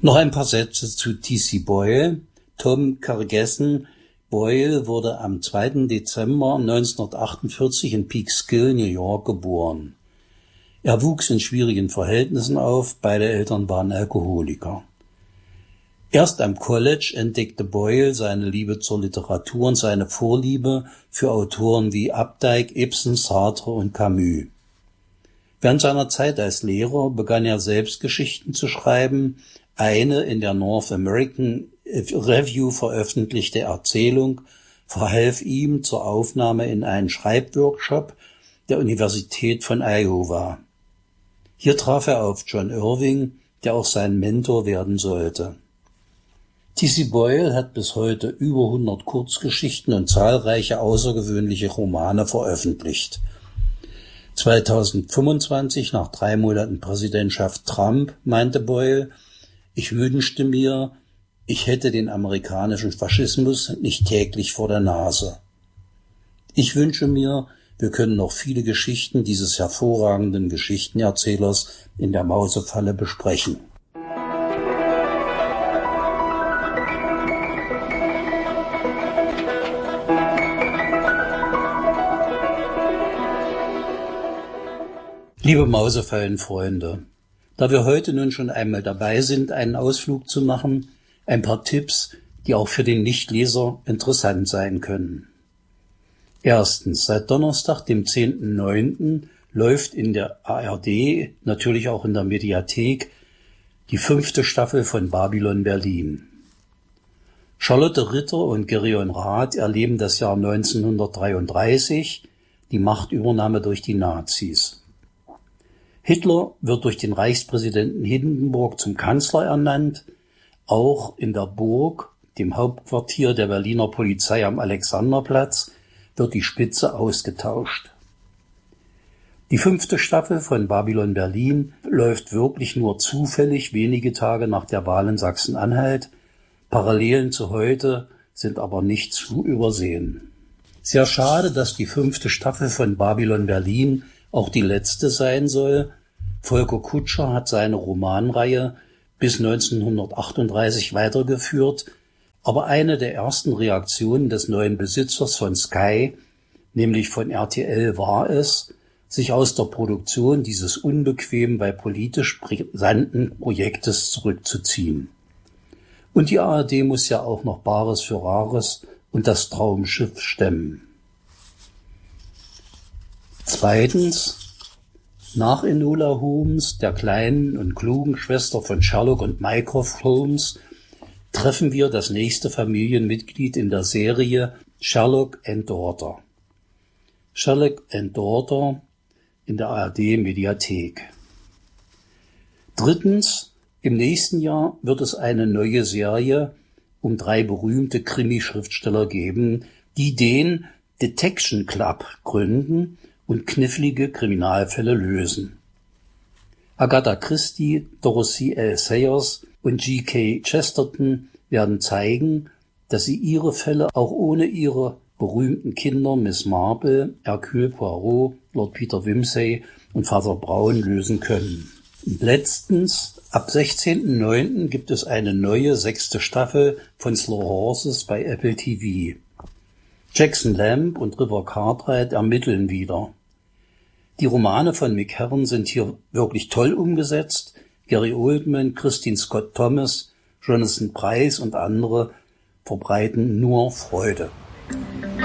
Noch ein paar Sätze zu T.C. Boyle. Tom Kergessen Boyle wurde am 2. Dezember 1948 in Peekskill, New York, geboren. Er wuchs in schwierigen Verhältnissen auf, beide Eltern waren Alkoholiker. Erst am College entdeckte Boyle seine Liebe zur Literatur und seine Vorliebe für Autoren wie Updike, Ibsen, Sartre und Camus. Während seiner Zeit als Lehrer begann er selbst Geschichten zu schreiben. Eine in der North American Review veröffentlichte Erzählung verhalf ihm zur Aufnahme in einen Schreibworkshop der Universität von Iowa. Hier traf er auf John Irving, der auch sein Mentor werden sollte. T.C. Boyle hat bis heute über 100 Kurzgeschichten und zahlreiche außergewöhnliche Romane veröffentlicht. 2025, nach 3 Monaten Präsidentschaft Trump, meinte Boyle: Ich wünschte mir, ich hätte den amerikanischen Faschismus nicht täglich vor der Nase. Ich wünsche mir, wir können noch viele Geschichten dieses hervorragenden Geschichtenerzählers in der Mausefalle besprechen. Liebe Mausefallenfreunde, da wir heute nun schon einmal dabei sind, einen Ausflug zu machen, ein paar Tipps, die auch für den Nichtleser interessant sein können. Erstens, seit Donnerstag, dem 10.09., läuft in der ARD, natürlich auch in der Mediathek, die 5. Staffel von Babylon Berlin. Charlotte Ritter und Gerion Rath erleben das Jahr 1933, die Machtübernahme durch die Nazis. Hitler wird durch den Reichspräsidenten Hindenburg zum Kanzler ernannt. Auch in der Burg, dem Hauptquartier der Berliner Polizei am Alexanderplatz, wird die Spitze ausgetauscht. Die 5. Staffel von Babylon Berlin läuft wirklich nur zufällig wenige Tage nach der Wahl in Sachsen-Anhalt. Parallelen zu heute sind aber nicht zu übersehen. Sehr schade, dass die 5. Staffel von Babylon Berlin auch die letzte sein soll. Volker Kutscher hat seine Romanreihe bis 1938 weitergeführt, aber eine der ersten Reaktionen des neuen Besitzers von Sky, nämlich von RTL, war es, sich aus der Produktion dieses unbequemen, weil politisch brisanten Projektes zurückzuziehen. Und die ARD muss ja auch noch Bares für Rares und das Traumschiff stemmen. Zweitens, nach Enola Holmes, der kleinen und klugen Schwester von Sherlock und Mycroft Holmes, treffen wir das nächste Familienmitglied in der Serie Sherlock and Daughter. Sherlock and Daughter in der ARD-Mediathek. Drittens, im nächsten Jahr wird es eine neue Serie um 3 berühmte Krimi-Schriftsteller geben, die den Detection Club gründen und knifflige Kriminalfälle lösen. Agatha Christie, Dorothy L. Sayers und G.K. Chesterton werden zeigen, dass sie ihre Fälle auch ohne ihre berühmten Kinder Miss Marple, Hercule Poirot, Lord Peter Wimsey und Vater Brown lösen können. Und letztens, ab 16.09. gibt es eine neue 6. Staffel von Slow Horses bei Apple TV. Jackson Lamb und River Cartwright ermitteln wieder. Die Romane von Mick Herron sind hier wirklich toll umgesetzt. Gary Oldman, Christine Scott Thomas, Jonathan Pryce und andere verbreiten nur Freude.